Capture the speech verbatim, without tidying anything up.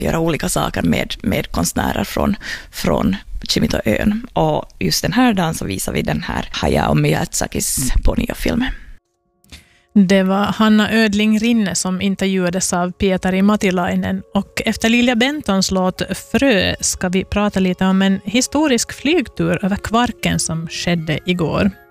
göra olika saker med, med konstnärer från, från Cimitoön. Och just den här dagen så visar vi den här Hayao Miyazakis Ponyo-filmen. Det var Hanna Ödling-Rinne som intervjuades av Pietari Matilainen, och efter Lilja Bentons låt Frö ska vi prata lite om en historisk flygtur över Kvarken som skedde igår.